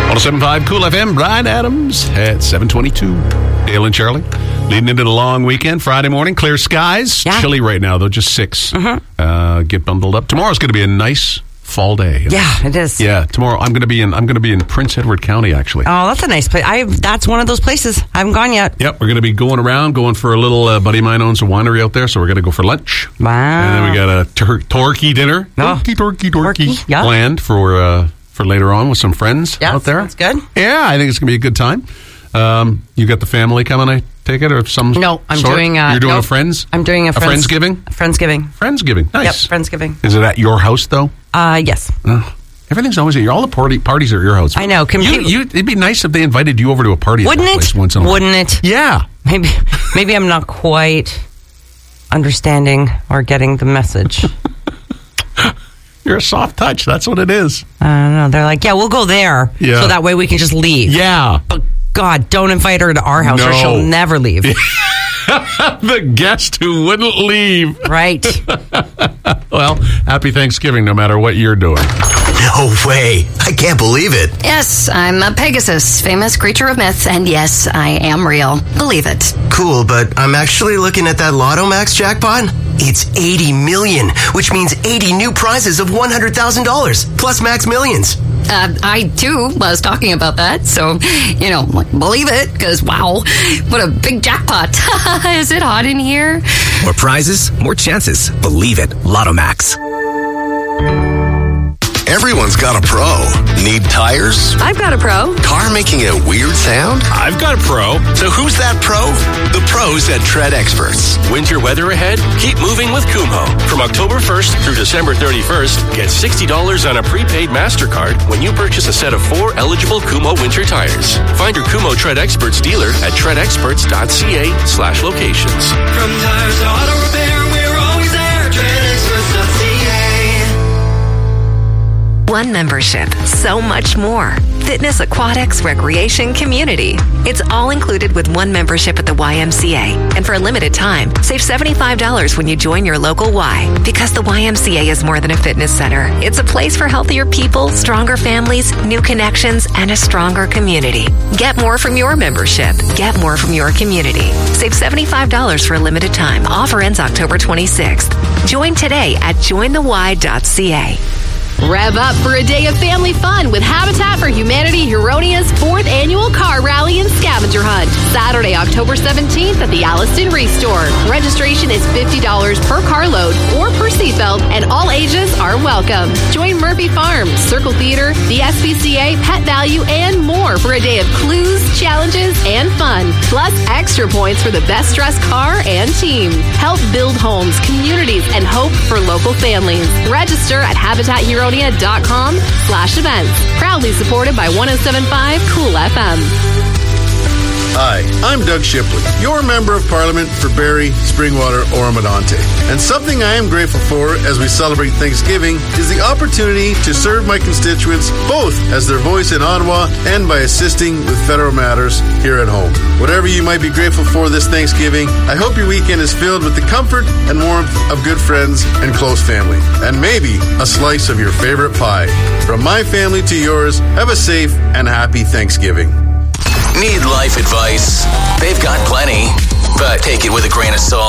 107.5 Cool FM, Brian Adams at 7:22. Dale and Charlie leading into the long weekend. Friday morning, clear skies. Yeah. Chilly right now, though, just 6. Get bundled up. Tomorrow's going to be a nice fall day. Yeah, it is. Yeah, tomorrow I'm going to be in Prince Edward County, actually. Oh, that's a nice place. That's one of those places. I haven't gone yet. Yep, we're going to be going for a little, buddy of mine owns a winery out there, so we're going to go for lunch. Wow. And then we got a turkey dinner. Oh. Turkey. Yeah. Planned for later on with some friends out there. That's good. Yeah, I think it's going to be a good time. You got the family coming, I take it, or some No, I'm sort? doing... You're doing nope. a friends? I'm doing a Friendsgiving? Friendsgiving. Nice. Yep, Friendsgiving. Is it at your house, though? Yes. Everything's always at all the parties are at your house. I know. It'd be nice if they invited you over to a party. Wouldn't at that place once in a while. Wouldn't it? Yeah. Maybe I'm not quite understanding or getting the message. You're a soft touch. That's what it is. I don't know. They're like, yeah, we'll go there. Yeah. So that way we can just leave. Yeah. But God, don't invite her to our house or No. she'll never leave. The guest who wouldn't leave. Right. Well, happy Thanksgiving no matter what you're doing. No way. I can't believe it. Yes, I'm a Pegasus, famous creature of myth, and yes, I am real. Believe it. Cool, but I'm actually looking at that Lotto Max jackpot. It's 80 million, which means 80 new prizes of $100,000, plus Max Millions. I, too, was talking about that, so, believe it, because, wow, what a big jackpot. Is it hot in here? More prizes, more chances. Believe it. Lotto Max. Everyone's got a pro. Need tires? I've got a pro. Car making a weird sound? I've got a pro. So who's that pro? The pros at Tread Experts. Winter weather ahead? Keep moving with Kumho. From October 1st through December 31st, get $60 on a prepaid MasterCard when you purchase a set of 4 eligible Kumho winter tires. Find your Kumho Tread Experts dealer at treadexperts.ca/locations. From tires to auto repair, we're always there. TreadExperts.ca. One membership, so much more. Fitness, aquatics, recreation, community. It's all included with one membership at the YMCA. And for a limited time, save $75 when you join your local Y. Because the YMCA is more than a fitness center. It's a place for healthier people, stronger families, new connections, and a stronger community. Get more from your membership. Get more from your community. Save $75 for a limited time. Offer ends October 26th. Join today at jointhey.ca. Rev up for a day of family fun with Habitat for Humanity Huronia's 4th annual car rally and scavenger hunt. Saturday, October 17th at the Alliston Reese Store. Registration is $50 per carload or per seatbelt, and all ages are welcome. Join Murphy Farm, Circle Theater, the SPCA, Pet Value, and more for a day of clues, challenges, and fun. Plus extra points for the best dressed car and team. Help build homes, communities, and hope for local families. Register at habitathuronia.com/events. Proudly supported by 107.5 Cool FM. Hi, I'm Doug Shipley, your Member of Parliament for Barrie, Springwater, Oro-Medonte. And something I am grateful for as we celebrate Thanksgiving is the opportunity to serve my constituents both as their voice in Ottawa and by assisting with federal matters here at home. Whatever you might be grateful for this Thanksgiving, I hope your weekend is filled with the comfort and warmth of good friends and close family. And maybe a slice of your favorite pie. From my family to yours, have a safe and happy Thanksgiving. Need life advice? They've got plenty, but take it with a grain of salt.